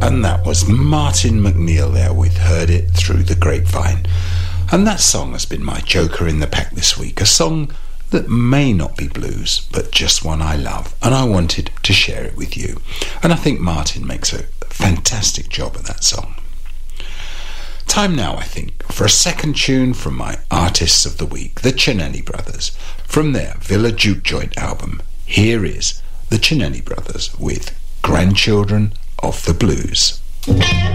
And that was Martin McNeil there with Heard It Through the Grapevine. And that song has been my joker in the pack this week, a song that may not be blues, but just one I love, and I wanted to share it with you. And I think Martin makes a fantastic job of that song. Time now, I think, for a second tune from my Artists of the Week, the Cinelli Brothers. From their Villa Juke Joint album, here is the Cinelli Brothers with Grandchildren of the Blues.